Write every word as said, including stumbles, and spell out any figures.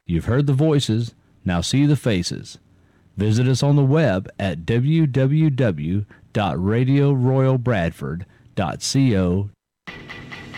You've heard the voices, now see the faces. Visit us on the web at w w w dot radio royal bradford dot co.